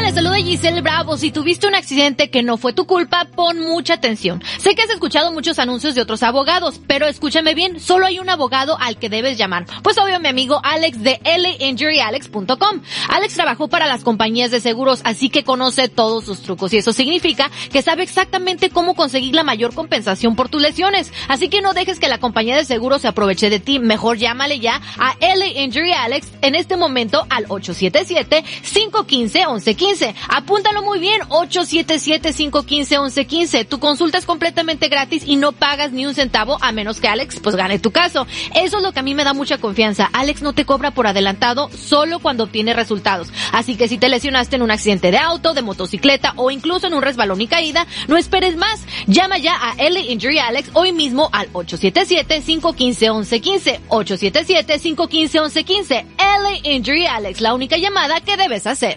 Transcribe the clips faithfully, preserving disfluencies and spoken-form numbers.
les saluda Giselle Bravo. Si tuviste un accidente que no fue tu culpa, pon mucha atención. Sé que has escuchado muchos anuncios de otros abogados, pero escúchame bien, solo hay un abogado al que debes llamar. Pues obvio, mi amigo Alex de L A Injury Alex punto com. Alex trabajó para las compañías de seguros, así que conoce todos sus trucos y eso significa que sabe exactamente cómo conseguir la mayor compensación por tus lesiones. Así que no dejes que la compañía de seguros se aproveche de ti. Mejor llámale ya a L A Injury Alex en este momento al ocho siete siete, cinco uno cinco, once quince. Apúntalo muy bien, ocho siete siete, cinco uno cinco, once quince. Tu consulta es completamente gratis y no pagas ni un centavo a menos que Alex pues gane tu caso. Eso es lo que a mí me da mucha confianza. Alex no te cobra por adelantado solo cuando obtiene resultados. Así que si te lesionaste en un accidente de auto, de motocicleta o incluso en un resbalón y caída, no esperes más. Llama ya a L A Injury Alex hoy mismo al ocho siete siete, cinco uno cinco, once quince. ocho siete siete, cinco uno cinco, once quince. L A Injury Alex, la única llamada que debes hacer.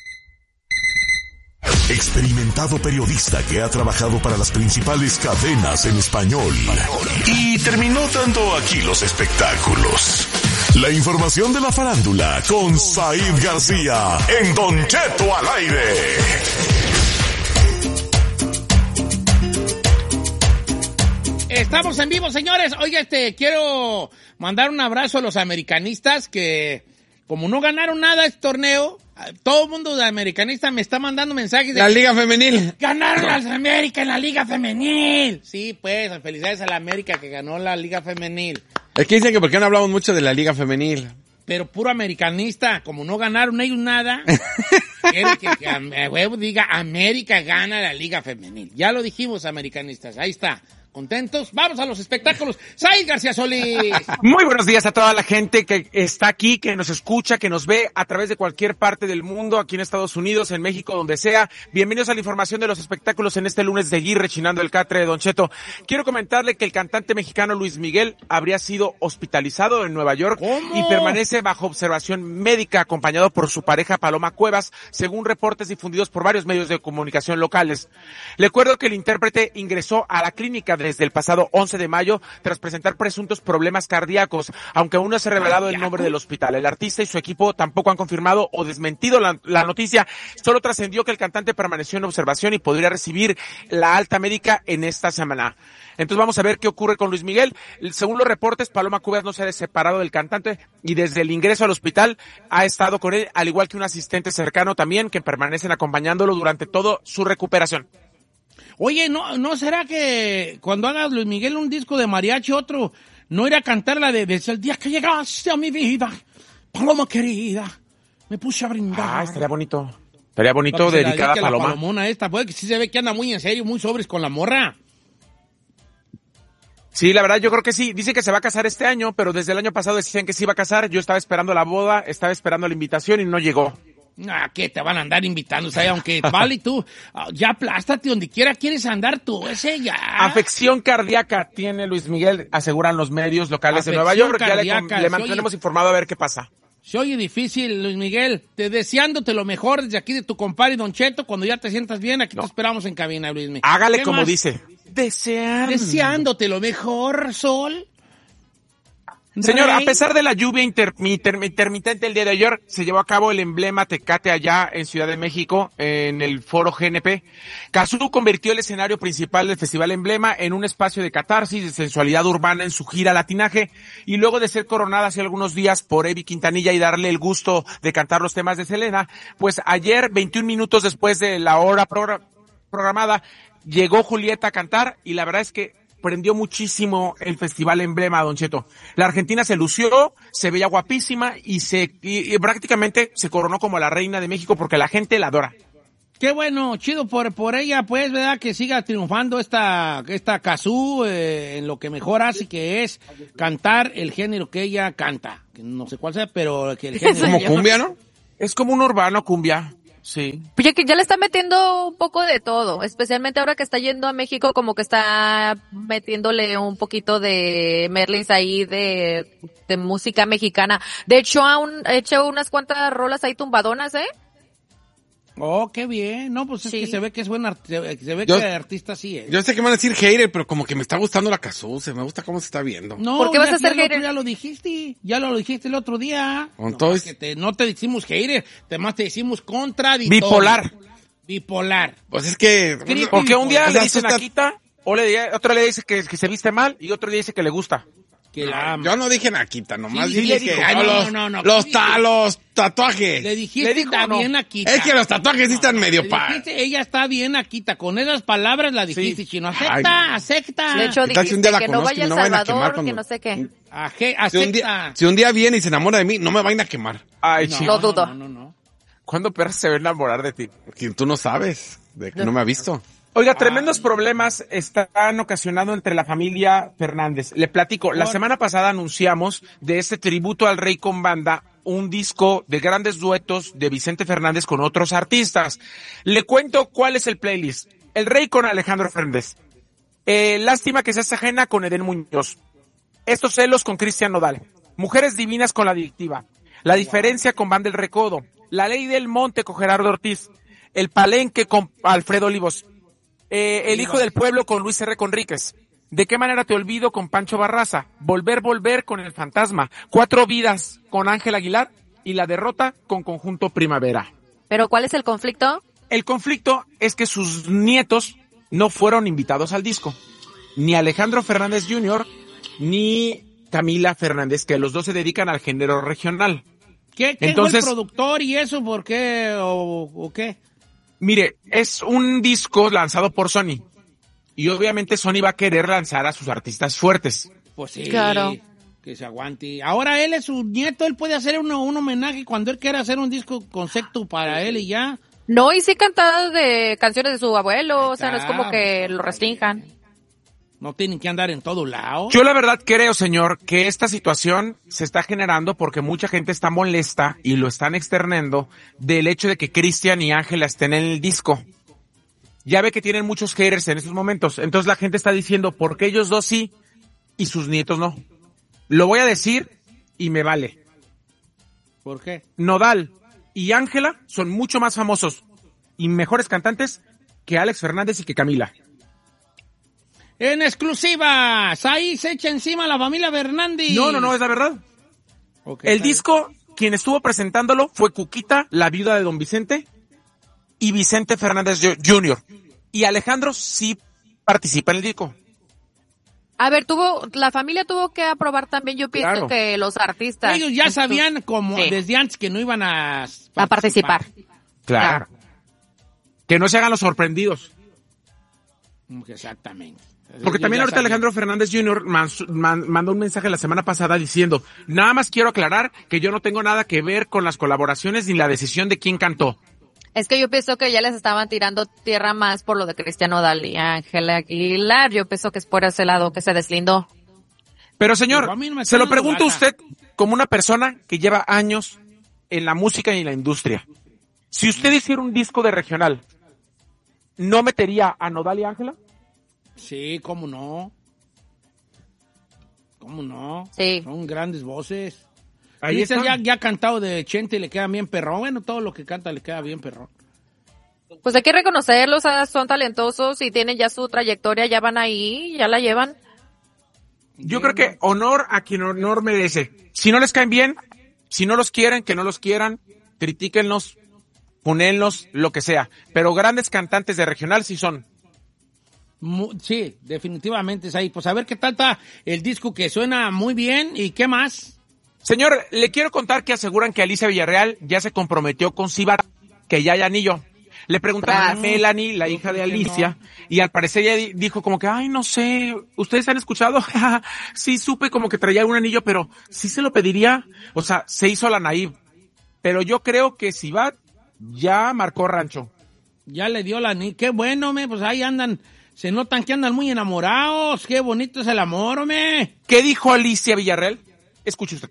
Experimentado periodista que ha trabajado para las principales cadenas en español y terminó dando aquí los espectáculos. La información de la farándula con Said García en Don Cheto al aire. Estamos en vivo, señores. Oiga, este, quiero mandar un abrazo a los americanistas que, como no ganaron nada este torneo, todo el mundo de americanista me está mandando mensajes de... La Liga Femenil. ¡Ganaron las América en la Liga Femenil! Sí, pues, felicidades a la América que ganó la Liga Femenil. Es que dicen que por qué no hablamos mucho de la Liga Femenil. Pero puro americanista, como no ganaron ellos nada, quiere que, que a huevo diga América gana la Liga Femenil. Ya lo dijimos, americanistas, ahí está. ¿Contentos? Vamos a los espectáculos. Said García Solís. Muy buenos días a toda la gente que está aquí, que nos escucha, que nos ve a través de cualquier parte del mundo, aquí en Estados Unidos, en México, donde sea. Bienvenidos a la información de los espectáculos en este lunes de Gui, rechinando el catre de Don Cheto. Quiero comentarle que el cantante mexicano Luis Miguel habría sido hospitalizado en Nueva York. ¿Cómo? Y permanece bajo observación médica acompañado por su pareja Paloma Cuevas, según reportes difundidos por varios medios de comunicación locales. Le recuerdo que el intérprete ingresó a la clínica desde el pasado once de mayo tras presentar presuntos problemas cardíacos, aunque aún no se ha revelado el nombre del hospital. El artista y su equipo tampoco han confirmado o desmentido la, la noticia. Solo trascendió que el cantante permaneció en observación y podría recibir la alta médica en esta semana. Entonces vamos a ver qué ocurre con Luis Miguel. Según los reportes, Paloma Cuevas no se ha separado del cantante y desde el ingreso al hospital ha estado con él, al igual que un asistente cercano también, que permanecen acompañándolo durante toda su recuperación. Oye, ¿no no será que cuando haga Luis Miguel un disco de mariachi, otro, no irá a cantar la de Desde el día que llegaste a mi vida, Paloma querida, me puse a brindar? Ah, estaría bonito. Estaría bonito dedicada a Paloma. La Palomona esta, puede que sí se ve que anda muy en serio, muy sobres con la morra. Sí, la verdad yo creo que sí. Dice que se va a casar este año, pero desde el año pasado decían que se iba a casar. Yo estaba esperando la boda, estaba esperando la invitación y no llegó. Ah, ¿qué te van a andar invitando? O sea, aunque vale tú, ya aplástate donde quiera quieres andar tú, ese ya. Afección cardíaca tiene Luis Miguel, aseguran los medios locales Afección de Nueva York. Ya le, le mantenemos informado a ver qué pasa. Se oye difícil, Luis Miguel. Te deseándote lo mejor desde aquí de tu compadre Don Cheto. Cuando ya te sientas bien, aquí no. te esperamos en cabina, Luis Miguel. Hágale como más? dice. Deseando. Deseándote lo mejor, Sol. Señor, a pesar de la lluvia inter, inter, intermitente el día de ayer, se llevó a cabo el emblema Tecate allá en Ciudad de México, en el foro G N P. Cazzu convirtió el escenario principal del Festival Emblema en un espacio de catarsis, de sensualidad urbana en su gira latinaje, y luego de ser coronada hace algunos días por Evi Quintanilla y darle el gusto de cantar los temas de Selena, pues ayer, veintiún minutos después de la hora progr- programada, llegó Julieta a cantar, y la verdad es que prendió muchísimo el Festival Emblema, Don Cheto. La argentina se lució, se veía guapísima y se y, y prácticamente se coronó como la reina de México porque la gente la adora. Qué bueno, chido por por ella, pues, ¿verdad? Que siga triunfando esta esta Cazzu eh, en lo que mejor hace, que es cantar el género que ella canta. Que no sé cuál sea, pero que el género... Es como cumbia, ¿no? Es como un urbano cumbia. Sí. Pues ya que ya le está metiendo un poco de todo, especialmente ahora que está yendo a México, como que está metiéndole un poquito de Merlins ahí de, de música mexicana. De hecho, ha un, hecho unas cuantas rolas ahí tumbadonas, ¿eh? Oh, qué bien. No, pues es Sí. que se ve que es buen art- se ve, se ve Yo- que artista sí es. Yo sé que me van a decir hater, pero como que me está gustando la Cazuse, me gusta cómo se está viendo. No, ¿Por qué vas ya- a ser ya, lo- hater? Ya lo dijiste, ya lo dijiste el otro día. Con No, todo más es- que te- no te decimos hater, además te decimos contradictorio. Bipolar. Bipolar. Pues es que... Crítico. Porque un día O le sea, dicen tú estás- Naquita, o le, otro le dice que, que se viste mal, y otro le dice que le gusta. Que la ama. Yo no dije Naquita, nomás Sí, sí dije le que... dijo. Ay, oh, no, los, no, no, los, ¿qué ta- dijo? los tatuajes. Le dijiste ¿Le dijo está o no? bien Aquita. Es que los tatuajes sí están medio Le pa... dijiste, ella está bien Aquita. Con esas palabras la dijiste, Sí. chino. Acepta, Ay. acepta. De hecho, ¿Qué tal si un día la dijiste que no conozco y vaya a no El vayan a quemar Salvador, cuando- que no sé qué. Aje- Si un, acepta. día, si un día viene y se enamora de mí, no me vayan a quemar. Ay, No, chico. Lo dudo. No, no, no. ¿Cuándo perras se va a enamorar de ti? Que tú no sabes, de que no me ha visto. Oiga, tremendos problemas están ocasionando entre la familia Fernández. Le platico, la Por- semana pasada anunciamos de este tributo al rey con banda un disco de grandes duetos de Vicente Fernández con otros artistas. Le cuento cuál es el playlist. El rey con Alejandro Fernández. Eh, lástima que se hace ajena con Edén Muñoz. Estos celos con Cristian Nodal. Mujeres divinas con La Adictiva. La diferencia con Banda del Recodo. La Ley del Monte con Gerardo Ortiz. El Palenque con Alfredo Olivos. Eh, el Hijo del Pueblo con Luis R. Conríquez. ¿De qué manera te olvido con Pancho Barraza? Volver, volver con El Fantasma. Cuatro vidas con Ángel Aguilar. Y La Derrota con Conjunto Primavera. ¿Pero cuál es el conflicto? El conflicto es que sus nietos no fueron invitados al disco. Ni Alejandro Fernández junior, ni Camila Fernández, que los dos se dedican al género regional. ¿Qué, qué Entonces- fue el productor y eso? ¿Por qué? ¿O, o qué? Mire, es un disco lanzado por Sony. Y obviamente Sony va a querer lanzar a sus artistas fuertes. Pues sí. Claro. Que se aguante. Ahora él es su nieto, él puede hacer uno, un homenaje cuando él quiera hacer un disco concepto para él y ya. No, y sí cantadas de canciones de su abuelo, o sea, no es como Ah, que pues, lo restrinjan. No tienen que andar en todo lado. Yo la verdad creo, señor, que esta situación se está generando porque mucha gente está molesta y lo están externando del hecho de que Cristian y Ángela estén en el disco. Ya ve que tienen muchos haters en estos momentos. Entonces la gente está diciendo, ¿por qué ellos dos sí y sus nietos no? Lo voy a decir y me vale. ¿Por qué? Nodal y Ángela son mucho más famosos y mejores cantantes que Alex Fernández y que Camila. En exclusiva, ahí se echa encima la familia Fernández. No, no, no, es la verdad. Ok, El está disco, quien estuvo presentándolo fue Cuquita, la viuda de Don Vicente, y Vicente Fernández junior Y Alejandro sí participa en el disco. A ver, tuvo, la familia tuvo que aprobar también, yo pienso Claro. que los artistas. Ellos ya en su- sabían como Sí. desde antes que no iban a a participar. Claro. Que no se hagan los sorprendidos. Exactamente. Porque Ellos también ya ahorita sabían. Alejandro Fernández junior man- man- mandó un mensaje la semana pasada diciendo, nada más quiero aclarar que yo no tengo nada que ver con las colaboraciones ni la decisión de quién cantó. Es que yo pienso que ya les estaban tirando tierra más por lo de Cristian Nodal y Ángela Aguilar. Yo pienso que es por ese lado que se deslindó. Pero señor, Digo, a mí no me se lo está dando pregunto a lata. usted como una persona que lleva años en la música y en la industria. Si usted hiciera un disco de regional, ¿no metería a Nodal y Ángela? Sí, cómo no. ¿Cómo no? Sí. Son grandes voces. Ahí Cristian está. ya, ya ha cantado de Chente y le queda bien perrón. Bueno, todo lo que canta le queda bien perrón. Pues hay que reconocerlos, ah, son talentosos y tienen ya su trayectoria, ya van ahí, ya la llevan. Yo creo que honor a quien honor merece. Si no les caen bien, si no los quieren, que no los quieran, critíquenlos, ponenlos, lo que sea. Pero grandes cantantes de regional sí son. Mu- sí, definitivamente es ahí. Pues a ver qué tal está el disco que suena muy bien y qué más. Señor, le quiero contar que aseguran que Alicia Villarreal ya se comprometió con Cibat, que ya hay anillo. Le preguntaron a Ah, Melanie, la hija de creo que Alicia, y al parecer ella di- dijo como que, ay, no sé, ¿ustedes han escuchado? Sí, supe como que traía un anillo, pero sí se lo pediría. O sea, se hizo la naive. Pero yo creo que Cibat ya marcó rancho. Ya le dio la ni. Qué bueno, me. Pues ahí andan. Se notan que andan muy enamorados. Qué bonito es el amor, me. ¿Qué dijo Alicia Villarreal? Escuche usted.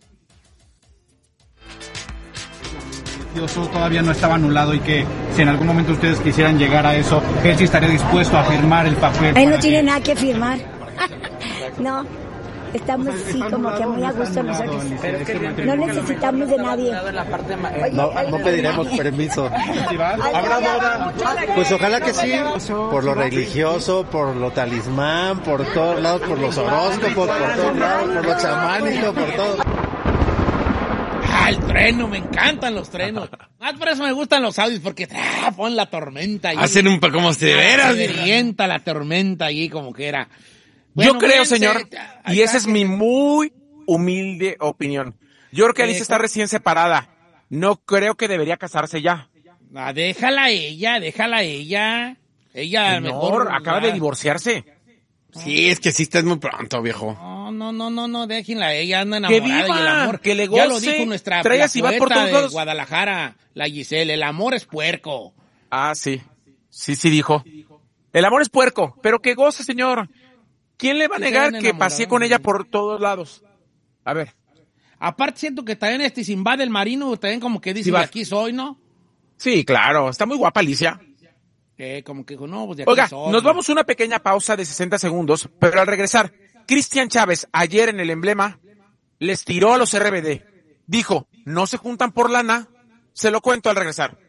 Eso todavía no estaba anulado y que si en algún momento ustedes quisieran llegar a eso, él sí estaría dispuesto a firmar el papel. Él no para tiene que- nada que firmar. No, estamos sí como que muy a gusto nosotros. No necesitamos de nadie. No, no pediremos permiso. ¿Habrá boda? Pues ojalá que sí, por lo religioso, por lo talismán, por todos lados, por los horóscopos, por todos lados, por lo chamánico, por todo. Ah, el trueno, me encantan los truenos. Más por eso me gustan los audios, porque ah, pon la tormenta ahí. Hacen un como si de veras. Se revienta la tormenta ahí como que era. Bueno, Yo creo, bien, señor, se, y esa es mi muy humilde opinión. Yo creo que Alicia está recién separada. No creo que debería casarse ya. Ah, déjala ella, déjala ella. Ella Señor, mejor acaba de divorciarse. Sí, es que sí estás muy pronto, viejo. No, no, no, no, no, déjenla, ella anda Que enamorada viva, y el amor. que le goce, ya lo dijo nuestra traiga si va por todos de lados. Guadalajara, la Giselle, el amor es puerco. Ah, sí. Sí, sí dijo. El amor es puerco, pero que goce, señor. ¿Quién le va a negar que pasee con ella por todos lados? A ver. Aparte siento que también este se invade el marino, también como que dice, Sí, va. aquí soy, ¿no? Sí, claro. Está muy guapa, Alicia. Eh, como que dijo, no, pues de aquí Oiga, soy. nos vamos a una pequeña pausa de sesenta segundos, pero al regresar, Cristian Chávez, ayer en el Emblema, les tiró a los R B D. Dijo, no se juntan por lana, se lo cuento al regresar.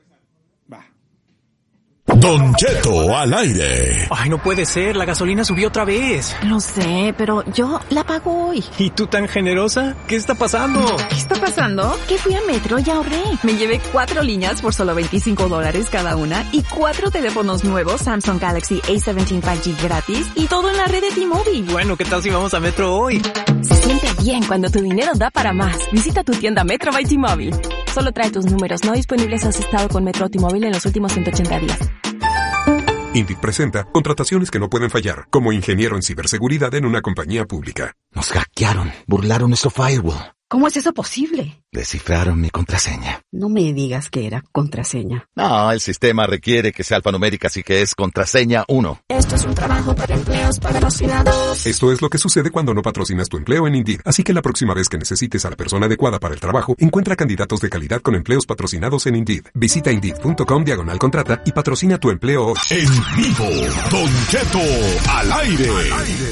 Don Cheto al aire. Ay, no puede ser, la gasolina subió otra vez. Lo sé, pero yo la pago hoy. ¿Y tú tan generosa? ¿Qué está pasando? ¿Qué está pasando? Que fui a Metro y ahorré. Me llevé cuatro líneas por solo veinticinco dólares cada una y cuatro teléfonos nuevos Samsung Galaxy A diecisiete cinco G gratis y todo en la red de T-Mobile. Bueno, ¿qué tal si vamos a Metro hoy? Se siente bien cuando tu dinero da para más. Visita tu tienda Metro by T-Mobile. Solo trae tus números no disponibles o has estado con Metro o T-Mobile en los últimos ciento ochenta días. Indeed presenta contrataciones que no pueden fallar, como ingeniero en ciberseguridad en una compañía pública. Nos hackearon, burlaron nuestro firewall. ¿Cómo es eso posible? Descifraron mi contraseña. No me digas que era contraseña. No, el sistema requiere que sea alfanumérica, así que es contraseña uno. Esto es un trabajo para empleos patrocinados. Esto es lo que sucede cuando no patrocinas tu empleo en Indeed. Así que la próxima vez que necesites a la persona adecuada para el trabajo, encuentra candidatos de calidad con empleos patrocinados en Indeed. Visita Indeed.com diagonal contrata y patrocina tu empleo hoy. En vivo, Don Cheto al aire. Al aire.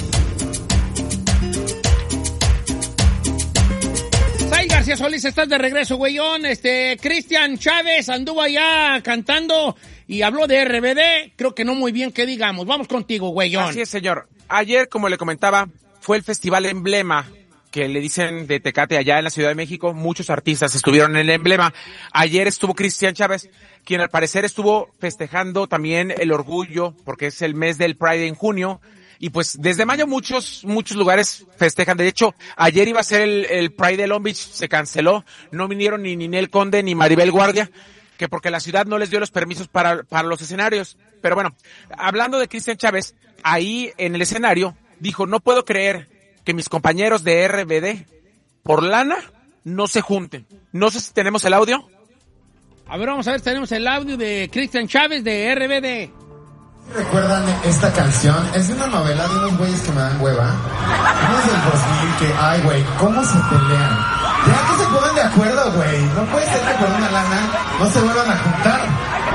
Ay, García Solís, estás de regreso, güeyón. Este, Cristian Chávez anduvo allá cantando y habló de R B D. Creo que no muy bien que digamos. Vamos contigo, güeyón. Así es, señor. Ayer, como le comentaba, fue el Festival Emblema, que le dicen de Tecate allá en la Ciudad de México. Muchos artistas estuvieron en el Emblema. Ayer estuvo Cristian Chávez, quien al parecer estuvo festejando también el orgullo, porque es el mes del Pride en junio. Y pues desde mayo muchos, muchos lugares festejan. De hecho, ayer iba a ser el, el Pride de Long Beach, se canceló. No vinieron ni Ninel Conde ni Maribel Guardia, que porque la ciudad no les dio los permisos para, para los escenarios. Pero bueno, hablando de Cristian Chávez, ahí en el escenario dijo, no puedo creer que mis compañeros de R B D, por lana, no se junten. No sé si tenemos el audio. A ver, vamos a ver si tenemos el audio de Cristian Chávez de R B D. ¿Recuerdan esta canción? Es de una novela de unos güeyes que me dan hueva. Unos del dos mil que, ay, güey, ¿cómo se pelean? Ya que se ponen de acuerdo, güey. No puede ser que por una lana no se vuelvan a juntar.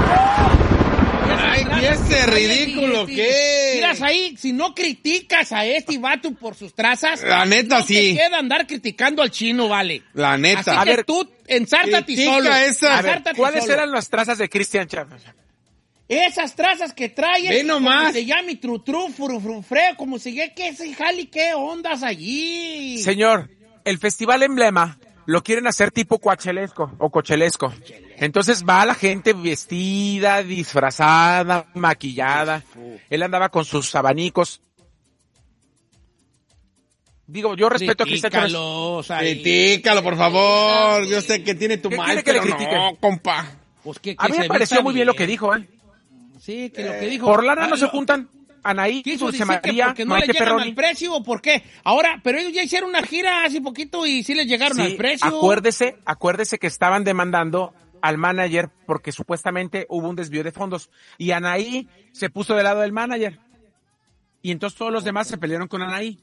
Ay, ¿y este ridículo qué? Miras ahí, si no criticas a este vato por sus trazas, la neta no sí. te queda andar criticando al chino, vale. La neta. Así a que ver, tú ensártate solo. Esa. A ver, ¿cuáles solo. eran las trazas de Cristian Chávez? Esas trazas que traes, ve nomás. como se llama tru tru frufrufreo, como se llama, ¿qué es jali, qué ondas allí? Señor, el Festival Emblema lo quieren hacer tipo coachelesco o cochelesco. Entonces va la gente vestida, disfrazada, maquillada. Él andaba con sus abanicos. Digo, yo respeto Critícalo, a Cristian Chávez. Critícalo, por favor. Yo sé que tiene tu ¿Qué mal, quiere que pero le critique? no, compa. Pues que, que a mí me pareció muy bien lo que dijo, ¿eh? Sí, que lo que dijo. Por lana no ah, se lo, juntan Anaí, quiso Dulce decir que María, porque no le Maite llegan Perroni. al precio o por qué. Ahora, pero ellos ya hicieron una gira hace poquito y sí les llegaron Sí, al precio. Acuérdese, acuérdese que estaban demandando al manager porque supuestamente hubo un desvío de fondos y Anaí se puso del lado del manager. Y entonces todos los demás se pelearon con Anaí.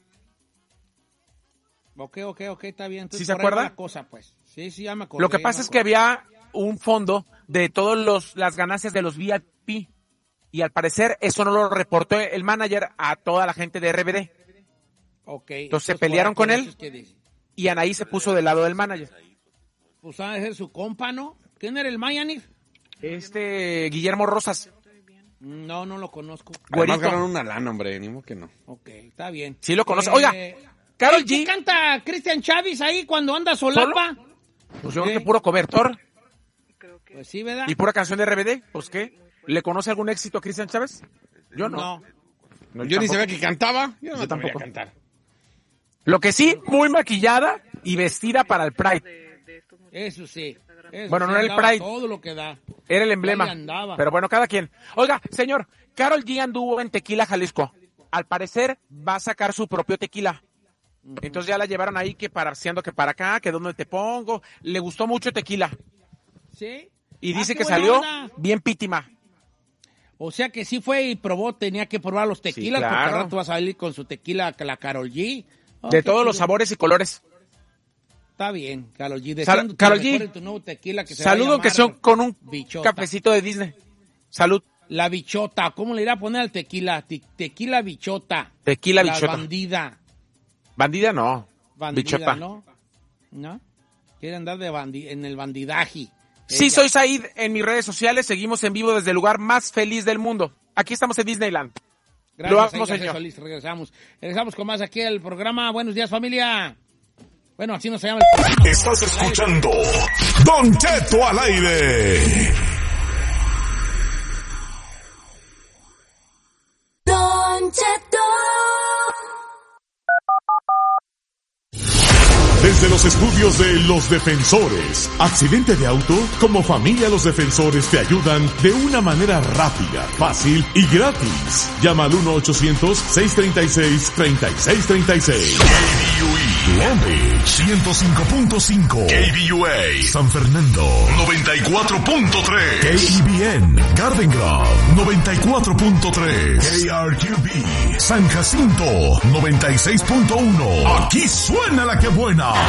Ok, ok, ok, está bien. Entonces, ¿Sí se por ahí va acuerda? la cosa, pues. Sí, sí, ya me acordé. Lo que pasa es que había un fondo de todos los las ganancias de los V I P y al parecer eso no lo reportó el manager a toda la gente de R B D. Ok. Entonces se pelearon con él y Anaí se puso del lado del manager. Pues ha de ser su compa, ¿no? ¿Quién era el Mayanif? Este, Guillermo Rosas. No, no lo conozco. Además ganaron una lana, hombre, ni modo que no. Ok, está bien. Sí lo conoce. Oiga, Karol G. ¿Qué canta Cristian Chávez ahí cuando anda solapa? ¿Solo? Pues yo creo que puro cobertor. Pues sí, ¿verdad? ¿Y pura canción de R B D? Pues ¿qué? ¿Le conoce algún éxito a Cristian Chávez? Yo no. No. no yo, yo ni sabía que cantaba. Yo no yo tampoco. Voy a cantar. Lo que sí, muy maquillada y vestida para el Pride. Eso sí. Eso bueno, sí, no era el Pride. Todo lo que da. Era el emblema. Pero bueno, cada quien. Oiga, señor, Karol G anduvo en Tequila, Jalisco. Al parecer va a sacar su propio tequila. Uh-huh. Entonces ya la llevaron ahí que para haciendo que para acá, que dónde te pongo. Le gustó mucho tequila. ¿Sí? Y ah, dice que salió onda. Bien pítima. O sea que sí fue y probó, tenía que probar los tequilas, sí, claro. Porque al rato va a salir con su tequila, la Karol G. Oh, de todos los sabores y colores. Está bien, Karol G. Sal- Karol G. Tu nuevo tequila que se saludo que son con un bichota. Cafecito de Disney. Salud. La bichota, ¿cómo le irá a poner al tequila? Te- tequila bichota. Tequila la bichota. Bandida. Bandida no. Bandida, bichota. ¿no? ¿No? Quiere andar de bandi- en el bandidaje. Sí, Ella. soy Said en mis redes sociales. Seguimos en vivo desde el lugar más feliz del mundo. Aquí estamos en Disneyland. Gracias, Lo vamos, gracias, señor. Solís. Regresamos. Regresamos con más aquí al programa. Buenos días, familia. Bueno, así nos se llama el programa. Estás escuchando Don Cheto al aire. Don Cheto. Desde los estudios de Los Defensores. ¿Accidente de auto? Como familia Los Defensores te ayudan de una manera rápida, fácil y gratis. Llama al uno ochocientos, seiscientos treinta y seis, treinta y seis treinta y seis. K B U E Long Beach ciento cinco punto cinco. K B U A San Fernando noventa y cuatro punto tres. K E B N Garden Grove noventa y cuatro punto tres. K R Q B San Jacinto noventa y seis punto uno. Aquí suena la que buena.